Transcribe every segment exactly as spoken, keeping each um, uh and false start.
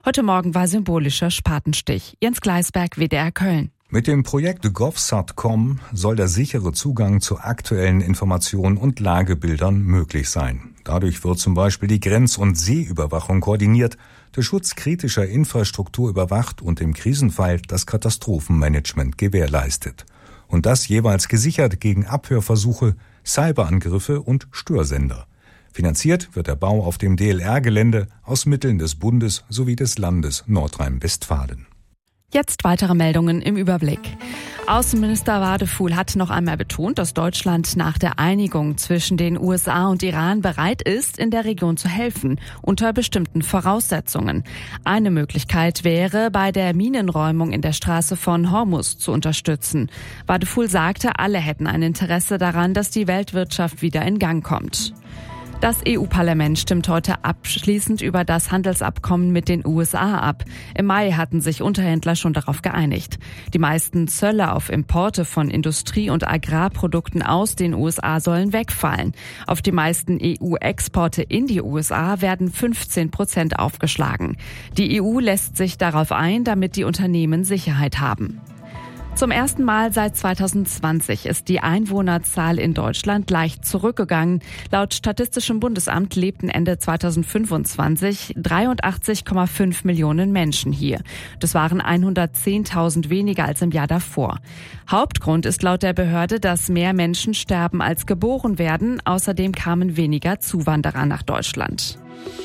Heute Morgen war symbolischer Spatenstich. Jens Gleisberg, W D R Köln. Mit dem Projekt govsat punkt com soll der sichere Zugang zu aktuellen Informationen und Lagebildern möglich sein. Dadurch wird zum Beispiel die Grenz- und Seeüberwachung koordiniert, der Schutz kritischer Infrastruktur überwacht und im Krisenfall das Katastrophenmanagement gewährleistet. Und das jeweils gesichert gegen Abhörversuche, Cyberangriffe und Störsender. Finanziert wird der Bau auf dem D L R-Gelände aus Mitteln des Bundes sowie des Landes Nordrhein-Westfalen. Jetzt weitere Meldungen im Überblick. Außenminister Wadefuhl hat noch einmal betont, dass Deutschland nach der Einigung zwischen den U S A und Iran bereit ist, in der Region zu helfen, unter bestimmten Voraussetzungen. Eine Möglichkeit wäre, bei der Minenräumung in der Straße von Hormuz zu unterstützen. Wadefuhl sagte, alle hätten ein Interesse daran, dass die Weltwirtschaft wieder in Gang kommt. Das E U-Parlament stimmt heute abschließend über das Handelsabkommen mit den U S A ab. Im Mai hatten sich Unterhändler schon darauf geeinigt. Die meisten Zölle auf Importe von Industrie- und Agrarprodukten aus den U S A sollen wegfallen. Auf die meisten E U-Exporte in die U S A werden fünfzehn Prozent aufgeschlagen. Die E U lässt sich darauf ein, damit die Unternehmen Sicherheit haben. Zum ersten Mal seit zweitausendzwanzig ist die Einwohnerzahl in Deutschland leicht zurückgegangen. Laut Statistischem Bundesamt lebten Ende zweitausendfünfundzwanzig dreiundachtzig Komma fünf Millionen Menschen hier. Das waren hundertzehntausend weniger als im Jahr davor. Hauptgrund ist laut der Behörde, dass mehr Menschen sterben als geboren werden. Außerdem kamen weniger Zuwanderer nach Deutschland.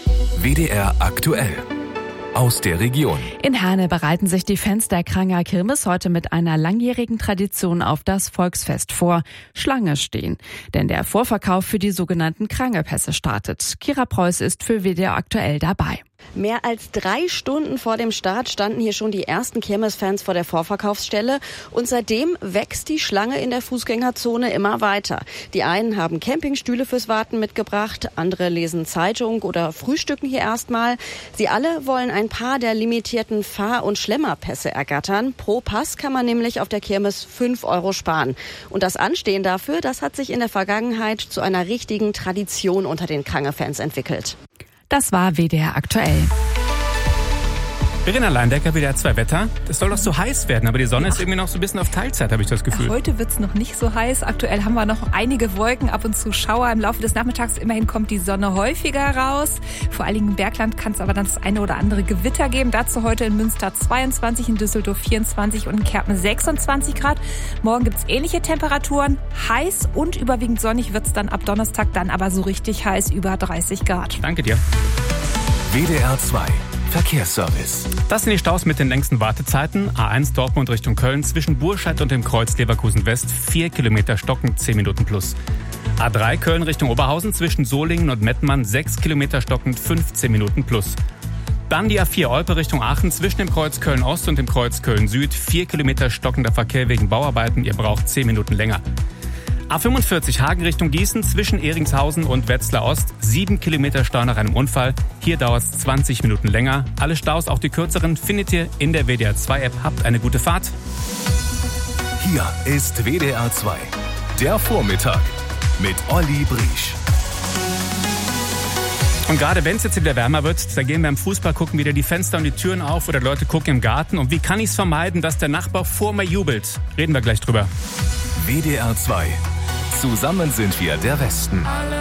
W D R aktuell. Aus der Region. In Herne bereiten sich die Fans der Kranger Kirmes heute mit einer langjährigen Tradition auf das Volksfest vor. Schlange stehen. Denn der Vorverkauf für die sogenannten Krangepässe startet. Kira Preuß ist für W D R aktuell dabei. Mehr als drei Stunden vor dem Start standen hier schon die ersten Kirmesfans vor der Vorverkaufsstelle. Und seitdem wächst die Schlange in der Fußgängerzone immer weiter. Die einen haben Campingstühle fürs Warten mitgebracht, andere lesen Zeitung oder frühstücken hier erstmal. Sie alle wollen ein paar der limitierten Fahr- und Schlemmerpässe ergattern. Pro Pass kann man nämlich auf der Kirmes fünf Euro sparen. Und das Anstehen dafür, das hat sich in der Vergangenheit zu einer richtigen Tradition unter den Krange-Fans entwickelt. Das war W D R aktuell. Verena Leindecker, W D R zwei Wetter. Es soll doch so heiß werden, aber die Sonne ja. ist irgendwie noch so ein bisschen auf Teilzeit, habe ich das Gefühl. Heute wird's noch nicht so heiß. Aktuell haben wir noch einige Wolken, ab und zu Schauer. Im Laufe des Nachmittags immerhin kommt die Sonne häufiger raus. Vor allen Dingen im Bergland kann es aber dann das eine oder andere Gewitter geben. Dazu heute in Münster zweiundzwanzig, in Düsseldorf vierundzwanzig und in Kerpen sechsundzwanzig Grad. Morgen gibt's ähnliche Temperaturen. Heiß und überwiegend sonnig wird's dann ab Donnerstag, dann aber so richtig heiß, über dreißig Grad. Danke dir. W D R zwei Verkehrsservice. Das sind die Staus mit den längsten Wartezeiten. A eins Dortmund Richtung Köln zwischen Burscheid und dem Kreuz Leverkusen West. vier Kilometer stockend, zehn Minuten plus. A drei Köln Richtung Oberhausen zwischen Solingen und Mettmann. sechs Kilometer stockend, fünfzehn Minuten plus. Dann die A vier Olpe Richtung Aachen zwischen dem Kreuz Köln Ost und dem Kreuz Köln Süd. vier Kilometer stockender Verkehr wegen Bauarbeiten. Ihr braucht zehn Minuten länger. A fünfundvierzig Hagen Richtung Gießen zwischen Ehringshausen und Wetzlar Ost. sieben Kilometer Stau nach einem Unfall. Hier dauert es zwanzig Minuten länger. Alle Staus, auch die kürzeren, findet ihr in der W D R zwei App. Habt eine gute Fahrt. Hier ist W D R zwei. Der Vormittag mit Olli Briesch. Und gerade wenn es jetzt wieder wärmer wird, da gehen beim Fußball gucken wieder die Fenster und die Türen auf oder Leute gucken im Garten. Und wie kann ich es vermeiden, dass der Nachbar vor mir jubelt? Reden wir gleich drüber. W D R zwei. Zusammen sind wir der Westen.